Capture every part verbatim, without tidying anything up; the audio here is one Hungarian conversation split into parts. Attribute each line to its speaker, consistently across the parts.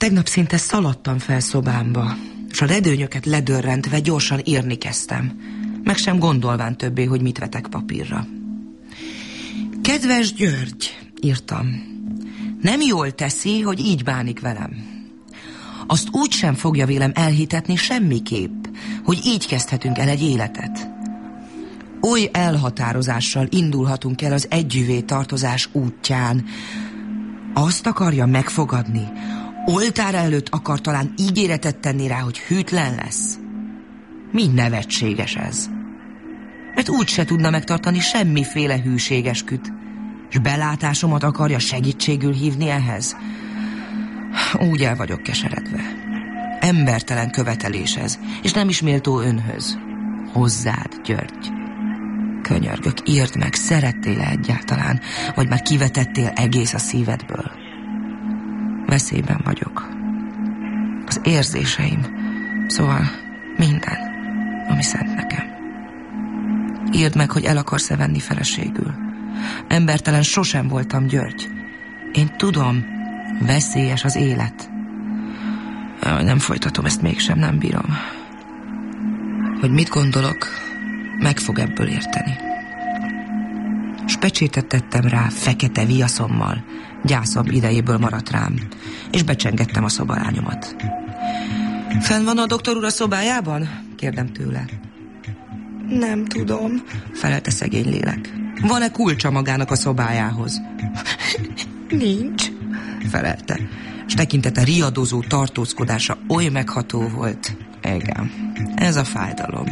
Speaker 1: Tegnap szinte szaladtam fel szobámba, és a redőnyöket ledörrentve gyorsan írni kezdtem, meg sem gondolván többé, hogy mit vetek papírra. Kedves György, írtam, nem jól teszi, hogy így bánik velem. Azt úgy sem fogja vélem elhitetni semmiképp, hogy így kezdhetünk el egy életet. Oly elhatározással indulhatunk el az együvé tartozás útján. Azt akarja megfogadni, oltár előtt akar talán ígéretet tenni rá, hogy hűtlen lesz. Mi nevetséges ez? Mert úgy se tudna megtartani semmiféle hűségesküt, és belátásomat akarja segítségül hívni ehhez. Úgy el vagyok keseredve. Embertelen követelés ez, és nem is méltó önhöz. Hozzád, György. Könyörgök, írd meg, szerettél-e egyáltalán, vagy már kivetettél egész a szívedből? Veszélyben vagyok. Az érzéseim, szóval minden, ami szent nekem. Írd meg, hogy el akarsz-e venni feleségül. Embertelen sosem voltam, György. Én tudom, veszélyes az élet. Jaj, nem folytatom ezt mégsem, nem bírom. Hogy mit gondolok, meg fog ebből érteni. S pecsétet tettem rá fekete viaszommal, gyászom idejéből maradt rám, és becsengettem a szobalányomat. Fenn van a doktor úr a szobájában? Kérdem tőle. Nem tudom, felelte szegény lélek. Van-e kulcsa magának a szobájához? Nincs, felelte, és tekintete riadozó tartózkodása oly megható volt. Igen, ez a fájdalom.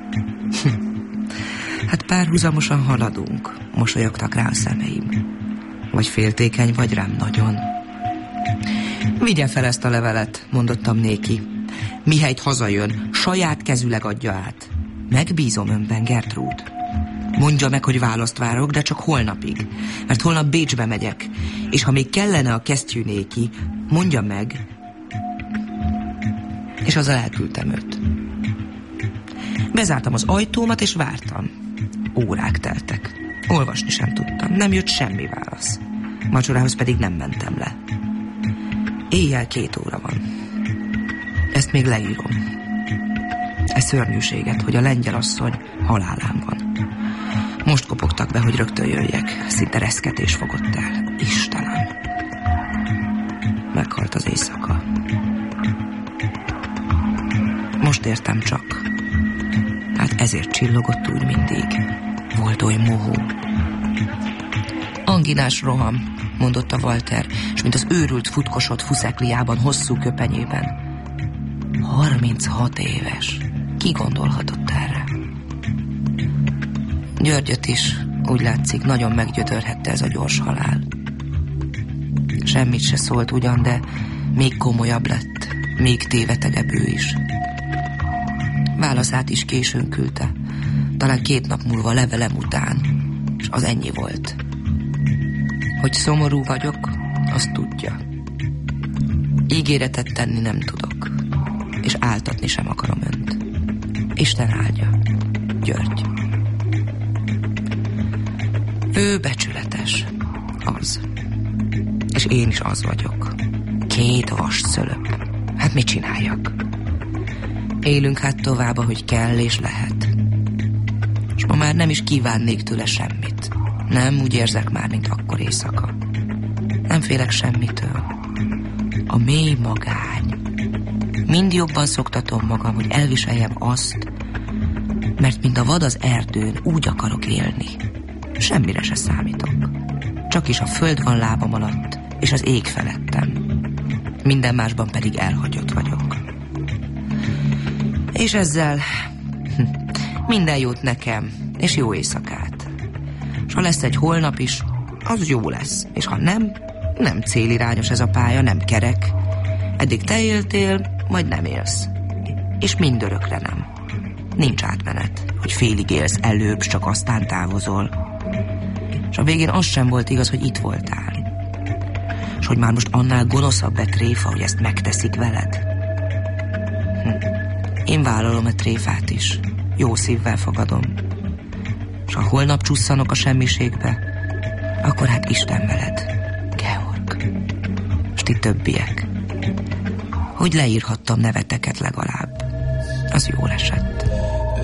Speaker 1: Hát párhuzamosan haladunk, mosolyogtak rá a szemeim. Vagy féltékeny vagy rám nagyon. Vigye fel ezt a levelet, mondottam néki. Mihelyt hazajön, saját kezüleg adja át. Megbízom önben, Gertrúd. Mondja meg, hogy választ várok, de csak holnapig, mert holnap Bécsbe megyek, és ha még kellene a kesztyű néki, mondja meg. És azzal elküldtem őt. Bezártam az ajtómat, és vártam. Órák teltek. Olvasni sem tudtam, nem jött semmi válasz. Macsorához pedig nem mentem le. Éjjel két óra van. Ezt még leírom. E szörnyűséget, hogy a lengyel asszony halálán van. Most kopogtak be, hogy rögtön jöjjek. Szinte reszketés fogott el. Istenem! Meghalt az éjszaka. Most értem csak. Hát ezért csillogott úgy mindig. Volt oly mohó. Anginás roham, mondotta Walter, és mint az őrült futkosott fuszekliában, hosszú köpenyében. Harminchat éves. Ki gondolhatott erre? Györgyöt is, úgy látszik, nagyon meggyötörhette ez a gyors halál. Semmit se szólt ugyan, de még komolyabb lett, még tévetegebb ő is. Válaszát is későn küldte, talán két nap múlva levelem után, és az ennyi volt. Hogy szomorú vagyok, azt tudja. Ígéretet tenni nem tudok, és áltatni sem akarom önt. Isten áldja, György. Ő becsületes, az. És én is az vagyok. Két vas szölöp. Hát mit csináljak? Élünk hát tovább, ahogy kell és lehet. És ma már nem is kívánnék tőle semmit. Nem úgy érzek már, mint akkor éjszaka. Nem félek semmitől. A mély magány. Mind jobban szoktatom magam, hogy elviseljem azt, mert mint a vad az erdőn, úgy akarok élni. Semmire se számítok. Csak is a föld van lábam alatt, és az ég felettem. Minden másban pedig elhagyott vagyok. És ezzel minden jót nekem, és jó éjszakát. És ha lesz egy holnap is, az jó lesz. És ha nem, nem célirányos ez a pálya, nem kerek. Eddig te éltél, majd nem élsz. És mindörökre nem. Nincs átmenet, hogy félig élsz előbb, csak aztán távozol. És a végén az sem volt igaz, hogy itt voltál. És hogy már most annál gonoszabb-e tréfa, hogy ezt megteszik veled? Hm. Én vállalom a tréfát is. Jó szívvel fogadom. És ha holnap csusszanok a semmiségbe, akkor hát Isten veled, Georg. És ti többiek, hogy leírhattam neveteket legalább. Az jól esett.